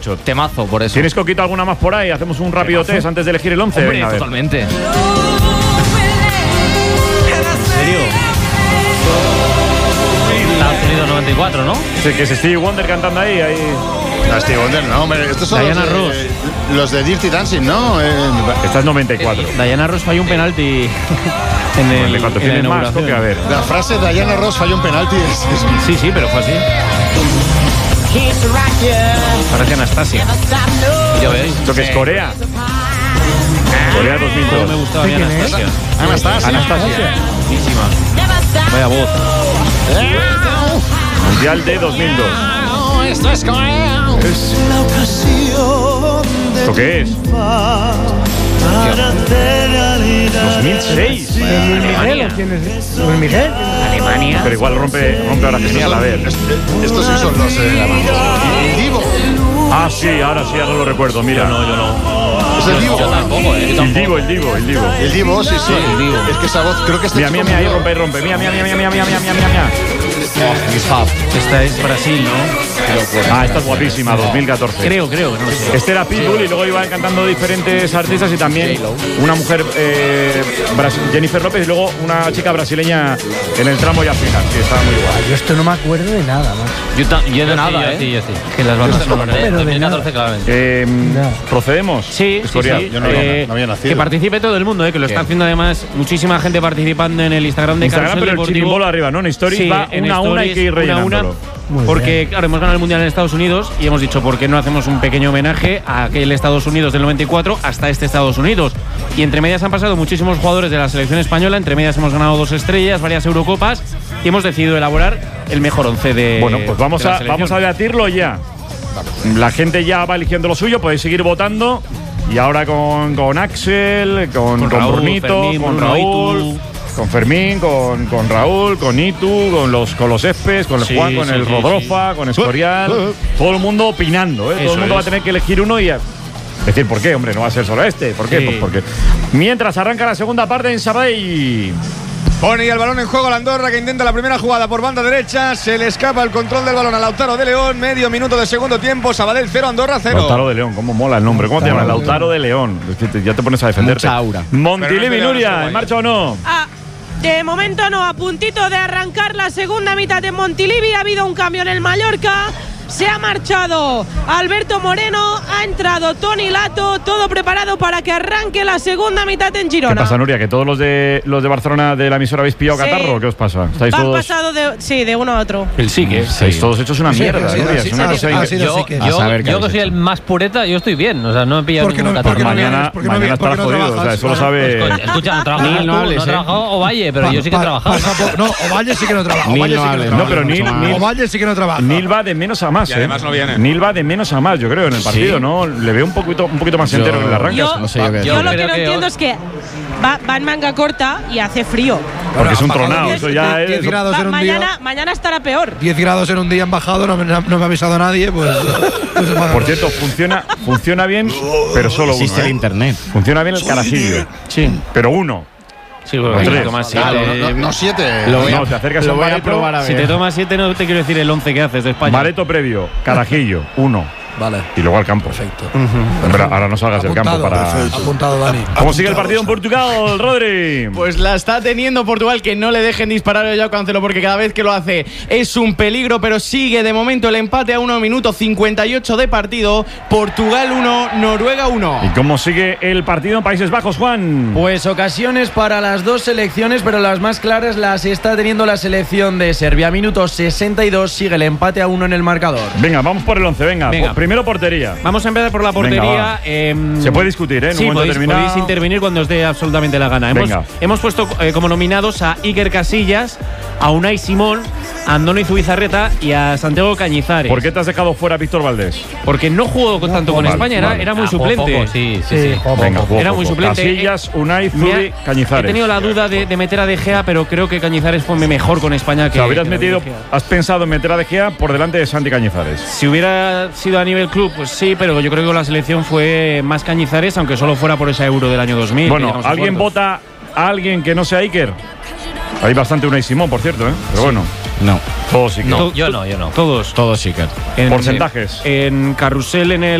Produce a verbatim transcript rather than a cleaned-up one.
Temazo, por eso. ¿Tienes, Coquito, alguna más por ahí? Hacemos un rápido ¿Temazo? test antes de elegir el once. Hombre, Venga, a ver. totalmente. ¿En serio? Estados Unidos noventa y cuatro, ¿no? Sí, que es Stevie Wonder cantando ahí. ahí. No, Stevie Wonder, no, hombre. Estos son Diana los de, Ross. los de Dirty Dancing, ¿no? Eh, Esta es noventa y cuatro. Diana Ross falló un penalti en el. noventa y cuatro. en la ¿Tienes más, inauguración. Coque? A ver. la frase de Diana Ross falló un penalti. Es, es, Sí, sí, pero fue así. Parece Anastasia. Ya veis. ¿Esto que es Corea? Corea dos mil Cómo me dos. gustaba bien Anastasia. Anastasia. Anastasia. Buenísima. Vaya voz. Mundial de dos mil dos. Esto es Corea. ¿Esto qué es? dos mil seis. ¿Luis Miguel o quién es? ¿Luis Miguel? Alemania. Pero igual rompe, rompe ahora genial, a ver. Estos sí son los eh, el Divo. Ah, sí, ahora sí, ahora lo recuerdo. Mira, no, yo no. Es el Divo. Yo tampoco, ¿eh? Yo El tampoco. Divo, el Divo, el Divo. El Divo, sí, sí. el Divo. Es que esa voz, creo que está. Mira, mira, mira, ahí rompe, rompe. Mira, mira, mira, mira, mira, mira, mira, mira, mira. Esta es Brasil, ¿no? Ah, esta es guapísima, dos mil catorce. Creo, creo, no lo sé. Este era Pitbull y luego iban cantando diferentes artistas y también una mujer, eh, Brasil, Jennifer López, y luego una chica brasileña en el tramo ya final. Sí, estaba muy guay. Yo esto no me acuerdo de nada, más. Yo, ta- yo de nada, ¿eh? Sí, yo sí. Que las bandas sonoras de Pero de dos mil catorce, nada. claramente. Eh, No. ¿Procedemos? Sí, sí, Escorial. sí. Yo no, Eh, no había nacido. que participe todo el mundo, eh, que lo está haciendo además muchísima gente participando en el Instagram de Instagram, Carrusel pero el Deportivo. chirimbolo arriba, ¿no? En Stories Sí, va en una a una, hay Stories, que ir una a una, rellenándolo. Muy porque, bien. claro, hemos ganado el Mundial en Estados Unidos y hemos dicho, ¿por qué no hacemos un pequeño homenaje a aquel Estados Unidos del noventa y cuatro hasta este Estados Unidos? Y entre medias han pasado muchísimos jugadores de la selección española, entre medias hemos ganado dos estrellas, varias Eurocopas y hemos decidido elaborar el mejor once de Bueno, pues vamos de la a, selección. vamos a debatirlo ya. La gente ya va eligiendo lo suyo, podéis seguir votando. Y ahora con, con Axel, con, Con con Raúl, Brunito, Fermín, con Bruno, Raúl, Itu. con Fermín, con, con Raúl, con Itu, con los, con los Espes, con el Sí, Juan, con sí, el sí, Rodrofa, con Escorial. Todo el mundo opinando, ¿eh? Todo Eso el mundo va a es. tener que elegir uno y a- decir por qué, hombre, no va a ser solo este. ¿Por qué? Sí. Pues porque mientras arranca la segunda parte en Sabadell. Pone el balón en juego la Andorra, que intenta la primera jugada por banda derecha. Se le escapa el control del balón a Lautaro de León. Medio minuto de segundo tiempo. Sabadell cero, Andorra cero. Lautaro de León, cómo mola el nombre. ¿Cómo te llamas? Lautaro de León. Es que te- ya te pones a defenderte. Mucha aura. Montilivi, Pero no es de Nuria, León, ¿en marcha o no? Ah, de momento no, a puntito de arrancar la segunda mitad de Montilivi. Ha habido un cambio en el Mallorca. Se ha marchado Alberto Moreno, ha entrado Toni Lato, todo preparado para que arranque la segunda mitad en ¿Qué Girona. pasa, Nuria? ¿Que todos los de los de Barcelona de la emisora habéis pillado Sí. catarro? ¿Qué os pasa? ¿Estáis Han todos, pasado de, sí, de uno a otro. El sí que estáis todos hechos una mierda, sí, Nuria? sí, Es una sí, cosa sí, increíble. sí, Yo, sí, que- yo, A saber qué yo habéis que soy hecho. el más pureta, yo estoy bien. O sea, no he pillado ¿Por qué ningún no- catarro. por qué no Mañana, vienes? ¿Por qué no mañana vienes? ¿Por estarás qué no jodido. O sea, trabajas? eso lo sabe. Pues, coño, escucha, no trabajas Nil, tú, no hables, no eh. trabajado Ovalle, pero yo sí que he Pa- trabajado. pasa por- no, Ovalle sí que no trabaja. Nil Ovalle no sí que no hable, trabaja. No, pero Nil, Nil, Ovalle sí que no trabaja. Nil va de menos a más, Y ¿eh? además no viene. Nil va de menos a más, yo creo, en el partido, ¿no? Le veo un poquito, un poquito más entero que el arranque. Yo, no sé yo qué yo decir. lo que creo no que entiendo hoy- es que va, va en manga corta y hace frío. Porque es un ha bajado tronado, diez- eso ya diez es. grados Va- en un mañana, día. mañana estará peor. diez grados en un día han bajado, no me, no me ha avisado nadie, pues. pues Por cierto, funciona, funciona bien, pero solo uno. Existe ¿eh? el internet. Funciona bien el carajillo. Sí, Pero uno. sí, bueno, Tres. si te tomas siete. Claro, no, no, no siete. Lo voy a, No, te acercas lo a un voy a bareto, probar a Si ver. te tomas siete, no te quiero decir el once que haces de España. Bareto previo, carajillo, uno. Vale. Y luego al campo. Perfecto. Pero ahora no salgas del campo Apuntado, para. perfecto. Apuntado, Dani. ¿Cómo sigue el partido en Portugal, Rodri? Pues la está teniendo Portugal, que no le dejen disparar a Joao Cancelo porque cada vez que lo hace es un peligro, pero sigue de momento el empate a uno minuto cincuenta y ocho de partido. Portugal uno, Noruega uno. ¿Y cómo sigue el partido en Países Bajos, Juan? Pues ocasiones para las dos selecciones, pero las más claras las está teniendo la selección de Serbia. Minuto sesenta y dos, sigue el empate a uno en el marcador. Venga, vamos por el once, venga. Venga. Primero portería. Vamos a empezar por la Venga, portería. va. em, Se puede discutir, ¿eh? En sí, un momento podéis, determinado. podéis intervenir cuando os dé absolutamente la gana. Hemos, Venga. hemos puesto eh, como nominados a Iker Casillas, a Unai Simón, a Andoni Zubizarreta y a Santiago Cañizares. ¿Por qué te has dejado fuera a Víctor Valdés? Porque no jugó con tanto con vale, España, era, vale. era muy Ah, jugó suplente. poco, sí, sí, Sí, sí. poco, Venga, poco. jugó Era muy poco. suplente. Casillas, Unai, Me ha- Zubi, Cañizares. He tenido la duda de, de meter a De Gea, pero creo que Cañizares fue mejor con España O que. sea, hubieras que metido, De Gea. has pensado en meter a De Gea por delante de Santi Cañizares. Si hubiera sido a nivel club, pues sí, pero yo creo que con la selección fue más Cañizares, aunque solo fuera por esa Euro del año dos mil. que Bueno, llegamos a ¿alguien cuartos. vota a alguien que no sea Iker? Hay bastante Unai Simón, por cierto, ¿eh? Pero bueno. No. Todos sí que. No, To- yo no, yo no. Todos. Todos sí que. En- Porcentajes. En Carrusel, en el